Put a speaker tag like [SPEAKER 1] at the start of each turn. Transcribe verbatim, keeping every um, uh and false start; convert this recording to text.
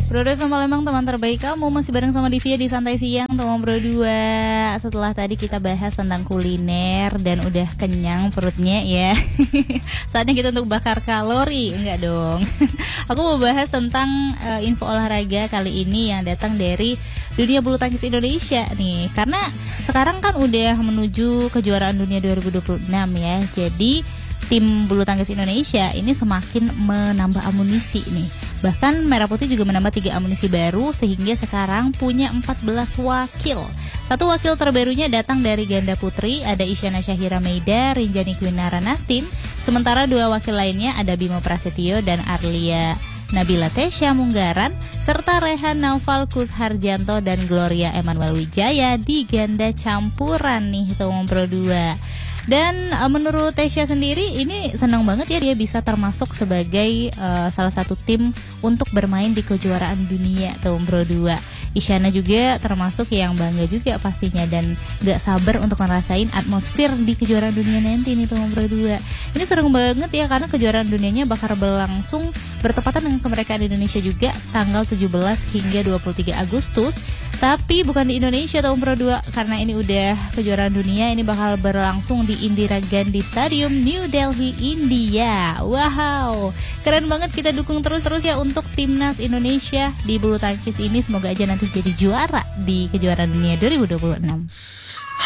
[SPEAKER 1] Bro F M Palembang, teman terbaik kamu. Masih bareng sama Divya di Santai Siang teman berdua. Setelah tadi kita bahas tentang kuliner dan udah kenyang perutnya ya. Saatnya kita untuk bakar kalori. Enggak dong. Aku mau bahas tentang uh, info olahraga kali ini yang datang dari dunia bulu tangkis Indonesia nih. Karena sekarang kan udah menuju kejuaraan dunia dua ribu dua puluh enam ya. Jadi tim bulu tangkis Indonesia ini semakin menambah amunisi nih. Bahkan Merah Putih juga menambah tiga amunisi baru sehingga sekarang punya empat belas wakil. Satu wakil terbarunya datang dari ganda putri, ada Isyana Syahira Meida, Rinjani Kwinara Nastin. Sementara dua wakil lainnya ada Bimo Prasetyo dan Arlia Nabila Tesya Munggaran, serta Rehan Naufal Kusharjanto dan Gloria Emmanuel Wijaya di ganda campuran nih teman pro dua. Dan uh, menurut Tesya sendiri ini senang banget ya dia bisa termasuk sebagai uh, salah satu tim untuk bermain di kejuaraan dunia tahun Pro dua. Isyana juga termasuk yang bangga juga pastinya dan gak sabar untuk ngerasain atmosfer di kejuaraan dunia nanti nih tahun Pro dua. Ini seru banget ya karena kejuaraan dunianya bakal berlangsung bertepatan dengan kemerdekaan Indonesia juga tanggal tujuh belas hingga dua puluh tiga Agustus. Tapi bukan di Indonesia tahun Pro dua karena ini udah kejuaraan dunia, ini bakal berlangsung di Indira Gandhi Stadium, New Delhi, India. Wow, keren banget, kita dukung terus-terus ya untuk timnas Indonesia di bulu tangkis ini. Semoga aja nanti jadi juara di kejuaraan dunia dua ribu dua puluh enam.